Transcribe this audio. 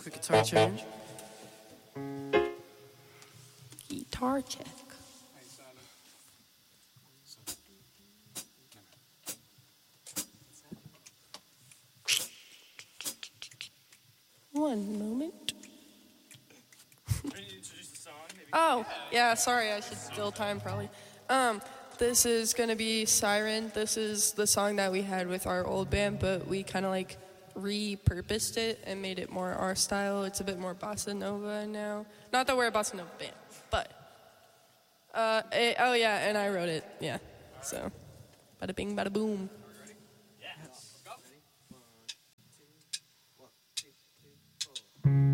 Quick guitar tune. Guitar check. One moment. Oh, yeah, sorry, I should still time probably. This is gonna be Siren. This is the song that we had with our old band, but we kind of like repurposed it and made it more our style. It's a bit more bossa nova now. Not that we're a bossa nova band, but oh yeah, and I wrote it. Yeah, so bada bing, bada boom.